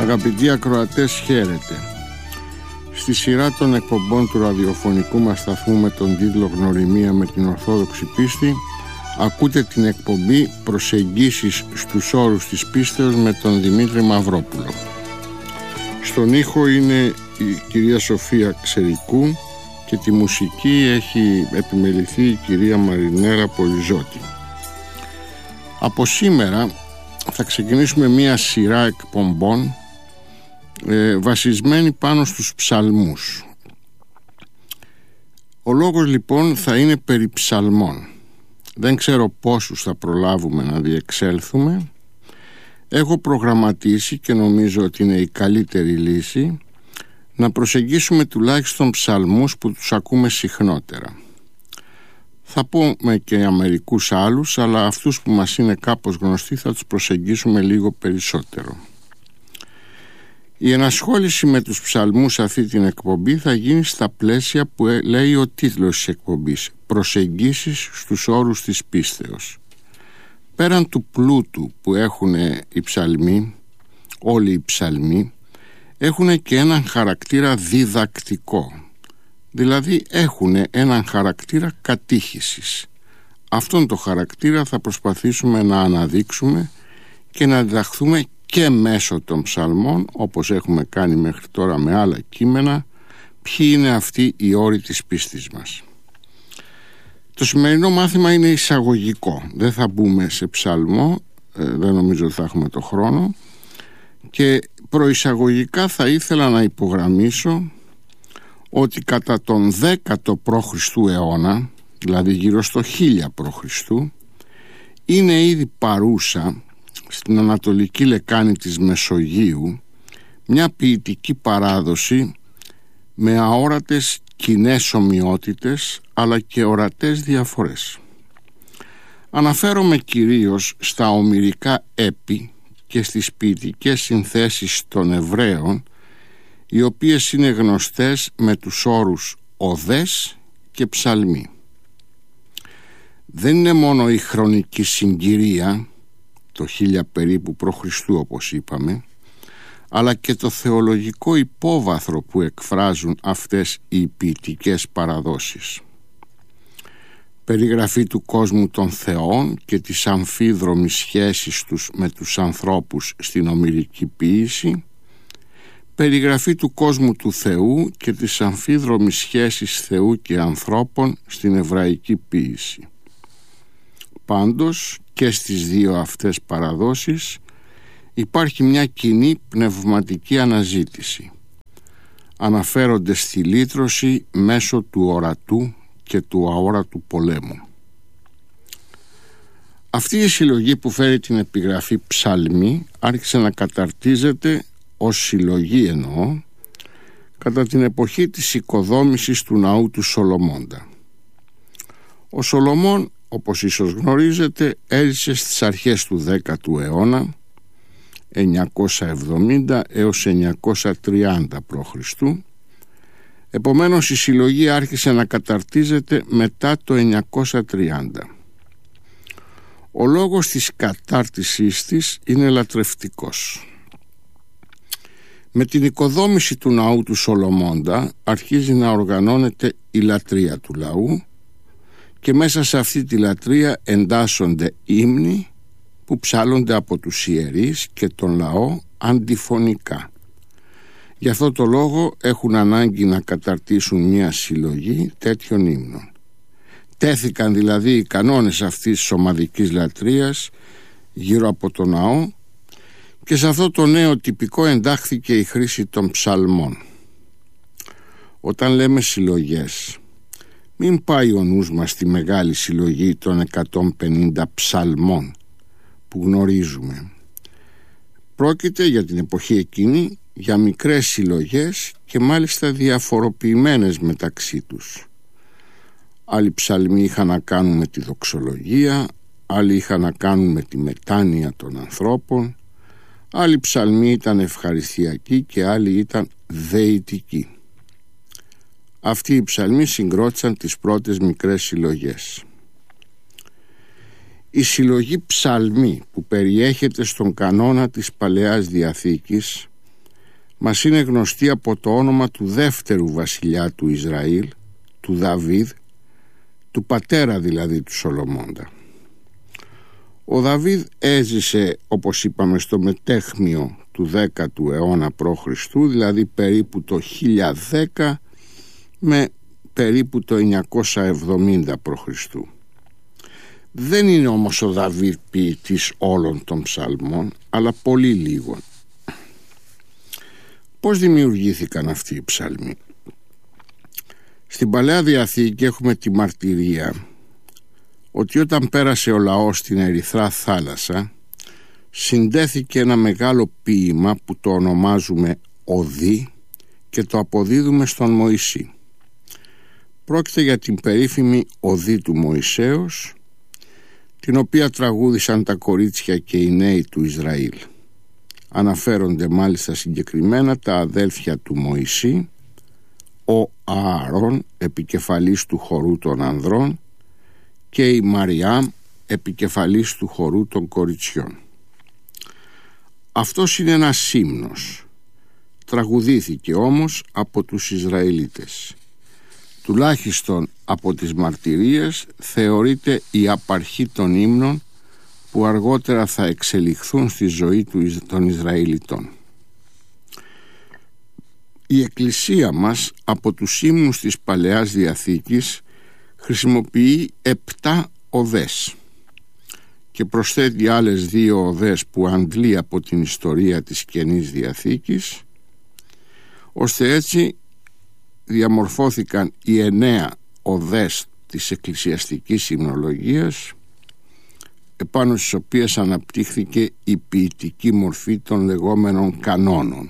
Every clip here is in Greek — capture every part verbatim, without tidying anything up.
Αγαπητοί ακροατές, χαίρετε. Στη σειρά των εκπομπών του ραδιοφωνικού μας σταθμού με τον τίτλο «Γνωριμία με την Ορθόδοξη Πίστη» ακούτε την εκπομπή «Προσεγγίσεις στους όρους της πίστεως» με τον Δημήτρη Μαυρόπουλο. Στον ήχο είναι η κυρία Σοφία Ξερικού και τη μουσική έχει επιμεληθεί η κυρία Μαρινέρα Πολυζώτη. Από σήμερα θα ξεκινήσουμε μία σειρά εκπομπών ε, βασισμένη πάνω στους ψαλμούς. Ο λόγος λοιπόν θα είναι περί ψαλμών. Δεν ξέρω πόσους θα προλάβουμε να διεξέλθουμε. Έχω προγραμματίσει και νομίζω ότι είναι η καλύτερη λύση να προσεγγίσουμε τουλάχιστον ψαλμούς που τους ακούμε συχνότερα. Θα πούμε και για μερικούς άλλους, αλλά αυτούς που μας είναι κάπως γνωστοί θα τους προσεγγίσουμε λίγο περισσότερο. Η ενασχόληση με τους ψαλμούς σε αυτή την εκπομπή θα γίνει στα πλαίσια που λέει ο τίτλος της εκπομπής, «Προσεγγίσεις στους όρους της πίστεως». Πέραν του πλούτου που έχουν οι ψαλμοί, όλοι οι ψαλμοί, έχουν και έναν χαρακτήρα διδακτικό. Δηλαδή έχουν έναν χαρακτήρα κατήχησης. Αυτόν το χαρακτήρα θα προσπαθήσουμε να αναδείξουμε και να διδαχθούμε και μέσω των ψαλμών, όπως έχουμε κάνει μέχρι τώρα με άλλα κείμενα, ποιοι είναι αυτοί οι όροι της πίστης μας. Το σημερινό μάθημα είναι εισαγωγικό. Δεν θα μπούμε σε ψαλμό, δεν νομίζω ότι θα έχουμε το χρόνο, και προεισαγωγικά θα ήθελα να υπογραμμίσω ότι κατά τον δέκατο π.Χ. αιώνα, δηλαδή γύρω στο χίλια π.Χ., είναι ήδη παρούσα στην ανατολική λεκάνη της Μεσογείου μια ποιητική παράδοση με αόρατες κοινές ομοιότητες αλλά και ορατές διαφορές. Αναφέρομαι κυρίως στα ομηρικά έπι και στις ποιητικές συνθέσεις των Εβραίων, οι οποίες είναι γνωστές με τους όρους οδές και ψαλμοί. Δεν είναι μόνο η χρονική συγκυρία, το χίλια περίπου π.Χ. όπως είπαμε, αλλά και το θεολογικό υπόβαθρο που εκφράζουν αυτές οι ποιητικές παραδόσεις. Περιγραφή του κόσμου των θεών και της αμφίδρομης σχέσης τους με τους ανθρώπους στην ομηρική ποίηση, περιγραφή του κόσμου του Θεού και της αμφίδρομης σχέσης Θεού και ανθρώπων στην εβραϊκή ποίηση. Πάντως και στις δύο αυτές παραδόσεις υπάρχει μια κοινή πνευματική αναζήτηση. Αναφέρονται στη λύτρωση μέσω του ορατού και του αόρατου πολέμου. Αυτή η συλλογή που φέρει την επιγραφή ψαλμοί άρχισε να καταρτίζεται ως συλλογή, εννοώ, κατά την εποχή της οικοδόμησης του ναού του Σολομώντα. Ο Σολομών, όπως ίσως γνωρίζετε, έζησε στις αρχές του δέκατου αιώνα, εννιακόσια εβδομήντα έως εννιακόσια τριάντα π.Χ. Επομένως η συλλογή άρχισε να καταρτίζεται μετά το εννιακόσια τριάντα. Ο λόγος της κατάρτισής της είναι λατρευτικός. Με την οικοδόμηση του ναού του Σολομώντα αρχίζει να οργανώνεται η λατρεία του λαού και μέσα σε αυτή τη λατρεία εντάσσονται ύμνοι που ψάλλονται από τους ιερείς και τον λαό αντιφωνικά. Γι' αυτό το λόγο έχουν ανάγκη να καταρτήσουν μια συλλογή τέτοιων ύμνων. Τέθηκαν δηλαδή οι κανόνες αυτής της ομαδικής λατρείας γύρω από τον ναό και σε αυτό το νέο τυπικό εντάχθηκε η χρήση των ψαλμών. Όταν λέμε συλλογές, μην πάει ο νους μας στη μεγάλη συλλογή των εκατόν πενήντα ψαλμών που γνωρίζουμε. Πρόκειται για την εποχή εκείνη για μικρές συλλογές και μάλιστα διαφοροποιημένες μεταξύ τους. Άλλοι ψαλμοί είχαν να κάνουν με τη δοξολογία, άλλοι είχαν να κάνουν με τη μετάνοια των ανθρώπων, άλλοι ψαλμοί ήταν ευχαριστιακοί και άλλοι ήταν δεητικοί. Αυτοί οι ψαλμοί συγκρότησαν τις πρώτες μικρές συλλογές. Η συλλογή ψαλμοί που περιέχεται στον κανόνα της Παλαιάς Διαθήκης μας είναι γνωστή από το όνομα του δεύτερου βασιλιά του Ισραήλ, του Δαβίδ, του πατέρα δηλαδή του Σολομώντα. Ο Δαβίδ έζησε, όπως είπαμε, στο μετέχμιο του δέκατου αιώνα π.Χ., δηλαδή περίπου το χίλια δέκα με περίπου το εννιακόσια εβδομήντα π.Χ. Δεν είναι όμως ο Δαβίδ ποιητής όλων των ψαλμών, αλλά πολύ λίγων. Πώς δημιουργήθηκαν αυτοί οι ψαλμοί? Στην Παλαιά Διαθήκη έχουμε τη μαρτυρία ότι όταν πέρασε ο λαός στην Ερυθρά θάλασσα, συντέθηκε ένα μεγάλο ποίημα που το ονομάζουμε Οδή και το αποδίδουμε στον Μωυσή. Πρόκειται για την περίφημη Οδή του Μωυσέως, την οποία τραγούδησαν τα κορίτσια και οι νέοι του Ισραήλ. Αναφέρονται μάλιστα συγκεκριμένα τα αδέλφια του Μωυσή, ο Ααρών, επικεφαλής του χορού των ανδρών, και η Μαριάμ, επικεφαλής του χορού των κοριτσιών. Αυτός είναι ένας ύμνος. Τραγουδήθηκε όμως από τους Ισραηλίτες. Τουλάχιστον από τις μαρτυρίες θεωρείται η απαρχή των ύμνων που αργότερα θα εξελιχθούν στη ζωή των Ισραηλιτών. Η Εκκλησία μας από τους ύμνους της Παλαιάς Διαθήκης χρησιμοποιεί επτά οδές και προσθέτει άλλες δύο οδές που αντλεί από την ιστορία της Καινής Διαθήκης, ώστε έτσι διαμορφώθηκαν οι εννέα οδές της εκκλησιαστικής υμνολογίας, επάνω στις οποίες αναπτύχθηκε η ποιητική μορφή των λεγόμενων κανόνων.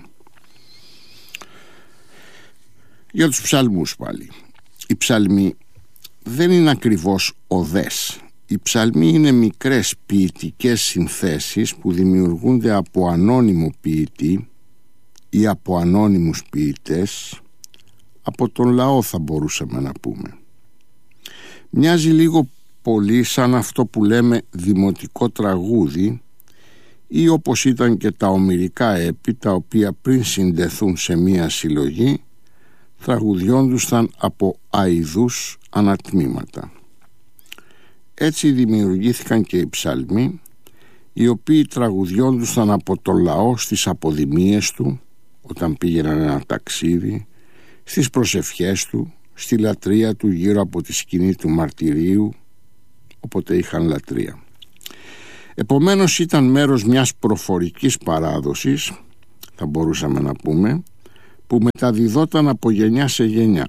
Για τους ψαλμούς πάλι. Οι ψαλμοί δεν είναι ακριβώς οδές. Οι ψαλμοί είναι μικρές ποιητικές συνθέσεις που δημιουργούνται από ανώνυμο ποιητή ή από ανώνυμους ποιητές, από τον λαό θα μπορούσαμε να πούμε. Μοιάζει λίγο πολύ σαν αυτό που λέμε δημοτικό τραγούδι, ή όπως ήταν και τα ομηρικά έπι, τα οποία πριν συντεθούν σε μία συλλογή τραγουδιόντουσαν από αηδούς ανατμήματα. Έτσι δημιουργήθηκαν και οι ψαλμοί, οι οποίοι τραγουδιόντουσαν από το λαό στις αποδημίες του, όταν πήγαιναν ένα ταξίδι, στις προσευχές του, στη λατρεία του γύρω από τη σκηνή του μαρτυρίου, όποτε είχαν λατρεία. Επομένως ήταν μέρος μιας προφορικής παράδοσης, θα μπορούσαμε να πούμε, που μεταδιδόταν από γενιά σε γενιά.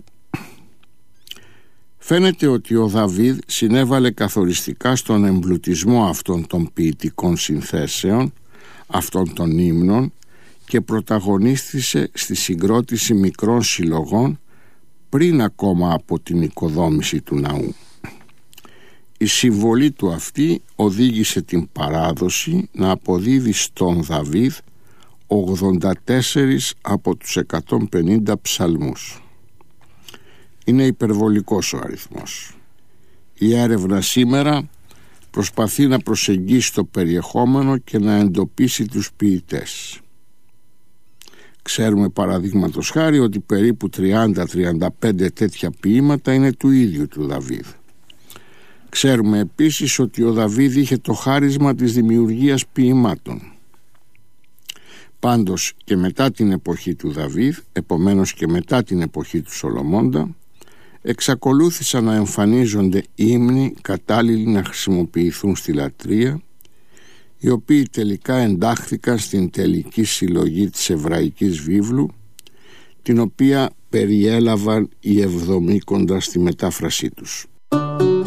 Φαίνεται ότι ο Δαβίδ συνέβαλε καθοριστικά στον εμπλουτισμό αυτών των ποιητικών συνθέσεων, αυτών των ύμνων, και πρωταγωνίστησε στη συγκρότηση μικρών συλλογών πριν ακόμα από την οικοδόμηση του ναού. Η συμβολή του αυτή οδήγησε την παράδοση να αποδίδει στον Δαβίδ ογδόντα τέσσερις από τους εκατόν πενήντα ψαλμούς. Είναι υπερβολικός ο αριθμός. Η έρευνα σήμερα προσπαθεί να προσεγγίσει το περιεχόμενο και να εντοπίσει τους ποιητές. Ξέρουμε παραδείγματος χάρη ότι περίπου τριάντα με τριάντα πέντε τέτοια ποίηματα είναι του ίδιου του Δαβίδ. Ξέρουμε επίσης ότι ο Δαβίδ είχε το χάρισμα της δημιουργίας ποιημάτων. Πάντως και μετά την εποχή του Δαβίδ, επομένως και μετά την εποχή του Σολομώντα, εξακολούθησαν να εμφανίζονται ύμνοι κατάλληλοι να χρησιμοποιηθούν στη λατρεία, οι οποίοι τελικά εντάχθηκαν στην τελική συλλογή της εβραϊκής βίβλου, την οποία περιέλαβαν οι Εβδομήκοντα στη μετάφρασή τους.